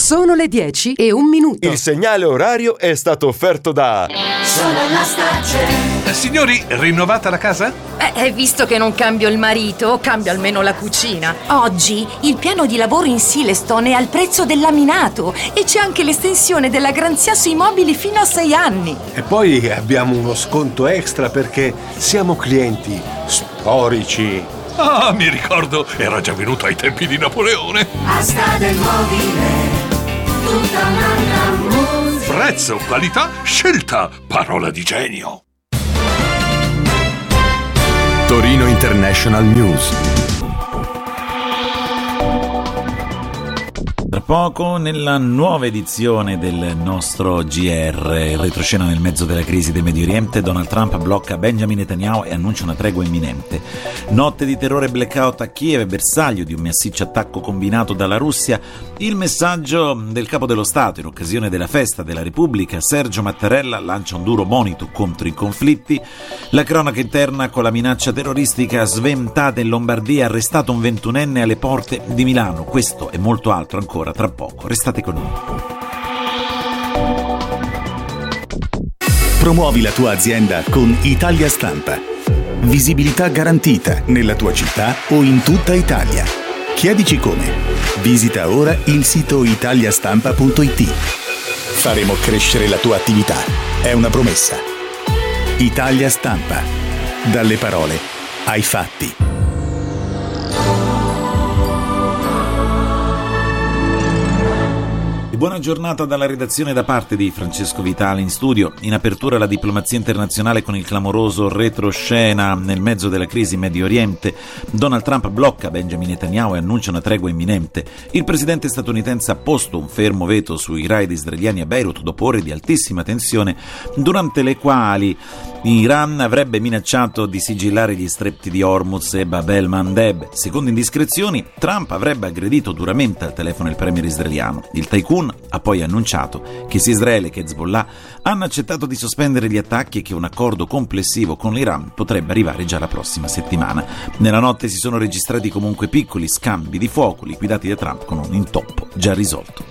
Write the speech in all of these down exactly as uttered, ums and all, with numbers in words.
Sono le dieci e un minuto. Il segnale orario è stato offerto da Solar Stacce. Eh, signori, rinnovata la casa? Eh, visto che non cambio il marito, cambio almeno la cucina. Oggi il piano di lavoro in Silestone è al prezzo del laminato e c'è anche l'estensione della garanzia sui mobili fino a sei anni. E poi abbiamo uno sconto extra perché siamo clienti storici. Ah, mi ricordo, era già venuto ai tempi di Napoleone. Asta del mobile, tutta un'altra musica. Prezzo, qualità, scelta, parola di genio. Torino International News. Tra poco nella nuova edizione del nostro G R, retroscena nel mezzo della crisi del Medio Oriente, Donald Trump blocca Benjamin Netanyahu e annuncia una tregua imminente. Notte di terrore e blackout a Kiev e bersaglio di un massiccio attacco combinato dalla Russia. Il messaggio del Capo dello Stato in occasione della festa della Repubblica, Sergio Mattarella lancia un duro monito contro i conflitti. La cronaca interna con la minaccia terroristica sventata in Lombardia, arrestato un ventunenne alle porte di Milano. Questo e molto altro ancora tra poco. Restate con noi. Promuovi la tua azienda con Italia Stampa. Visibilità garantita nella tua città o in tutta Italia. Chiedici come. Visita ora il sito italiastampa punto it. Faremo crescere la tua attività. È una promessa. Italia Stampa. Dalle parole ai fatti. Buona giornata dalla redazione da parte di Francesco Vitale in studio. In apertura la diplomazia internazionale con il clamoroso retroscena nel mezzo della crisi in Medio Oriente. Donald Trump blocca Benjamin Netanyahu e annuncia una tregua imminente. Il presidente statunitense ha posto un fermo veto sui raid israeliani a Beirut dopo ore di altissima tensione, durante le quali Iran avrebbe minacciato di sigillare gli stretti di Hormuz e Bab el-Mandeb. Secondo indiscrezioni, Trump avrebbe aggredito duramente al telefono il premier israeliano. Il tycoon ha poi annunciato che sia Israele che Hezbollah hanno accettato di sospendere gli attacchi e che un accordo complessivo con l'Iran potrebbe arrivare già la prossima settimana. Nella notte si sono registrati comunque piccoli scambi di fuoco liquidati da Trump con un intoppo già risolto.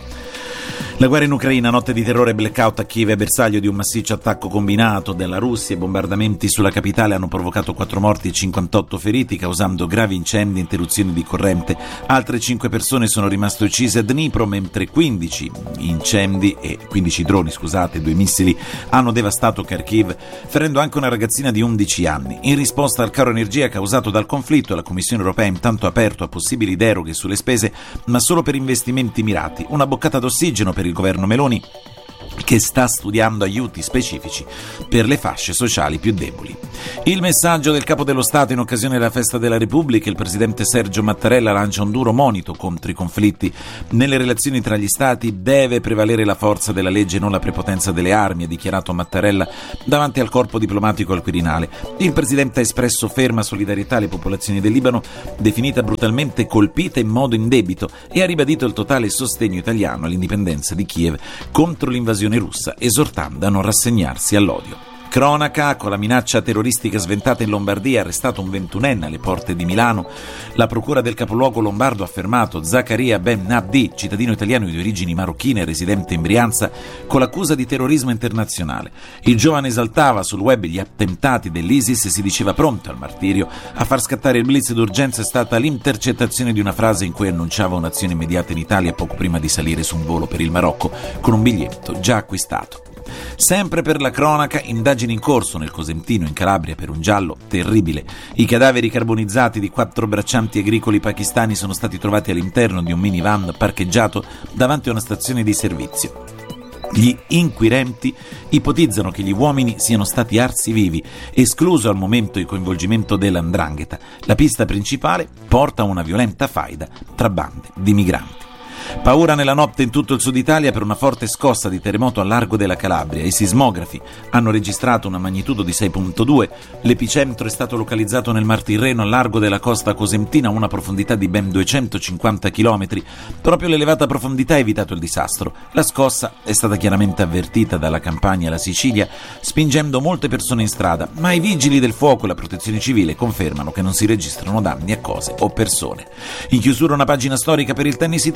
La guerra in Ucraina, notte di terrore e blackout a Kiev e bersaglio di un massiccio attacco combinato della Russia. I bombardamenti sulla capitale hanno provocato quattro morti e cinquantotto feriti, causando gravi incendi e interruzioni di corrente. Altre cinque persone sono rimaste uccise a Dnipro, mentre quindici incendi e quindici droni, scusate, due missili hanno devastato Kharkiv, ferendo anche una ragazzina di undici anni. In risposta al caro energia causato dal conflitto, la Commissione europea ha intanto aperto a possibili deroghe sulle spese, ma solo per investimenti mirati. Una boccata d'ossigeno per il governo Meloni, che sta studiando aiuti specifici per le fasce sociali più deboli. Il messaggio del Capo dello Stato in occasione della festa della Repubblica. Il presidente Sergio Mattarella lancia un duro monito contro i conflitti. Nelle relazioni tra gli Stati deve prevalere la forza della legge e non la prepotenza delle armi, ha dichiarato Mattarella davanti al corpo diplomatico al Quirinale. Il presidente ha espresso ferma solidarietà alle popolazioni del Libano, definita brutalmente colpita in modo indebito, e ha ribadito il totale sostegno italiano all'indipendenza di Kiev contro l'invasione russa, esortando a non rassegnarsi all'odio. Cronaca con la minaccia terroristica sventata in Lombardia, arrestato un ventunenne alle porte di Milano. La procura del capoluogo lombardo ha fermato Zaccaria Ben Abdi, cittadino italiano di origini marocchine residente in Brianza, con l'accusa di terrorismo internazionale. Il giovane esaltava sul web gli attentati dell'ISIS e si diceva pronto al martirio. A far scattare il blitz d'urgenza è stata l'intercettazione di una frase in cui annunciava un'azione immediata in Italia poco prima di salire su un volo per il Marocco con un biglietto già acquistato. Sempre per la cronaca, indagini in corso nel Cosentino in Calabria per un giallo terribile. I cadaveri carbonizzati di quattro braccianti agricoli pakistani sono stati trovati all'interno di un minivan parcheggiato davanti a una stazione di servizio. Gli inquirenti ipotizzano che gli uomini siano stati arsi vivi, escluso al momento il coinvolgimento dell'Andrangheta. La pista principale porta a una violenta faida tra bande di migranti. Paura nella notte in tutto il sud Italia per una forte scossa di terremoto al largo della Calabria. I sismografi hanno registrato una magnitudo di sei virgola due. L'epicentro è stato localizzato nel Mar Tirreno al largo della costa cosentina a una profondità di ben duecentocinquanta chilometri. Proprio l'elevata profondità ha evitato il disastro. La scossa è stata chiaramente avvertita dalla Campania e la Sicilia, spingendo molte persone in strada, ma i vigili del fuoco e la protezione civile confermano che non si registrano danni a cose o persone. In chiusura una pagina storica per il tennis italiano. Tra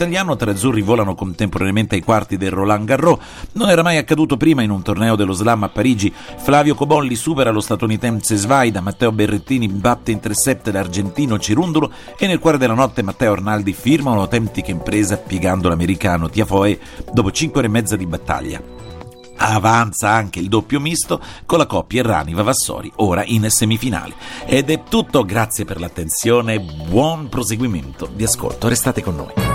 azzurri volano contemporaneamente ai quarti del Roland Garros. Non era mai accaduto prima in un torneo dello slam a Parigi. Flavio Cobolli supera lo statunitense Svaida, Matteo Berrettini batte in tre set l'argentino Cerundolo e nel cuore della notte Matteo Arnaldi firma un'autentica impresa piegando l'americano Tiafoe dopo cinque ore e mezza di battaglia. Avanza anche il doppio misto con la coppia Errani-Vavassori, ora in semifinale. Ed è tutto, grazie per l'attenzione, buon proseguimento di ascolto, restate con noi.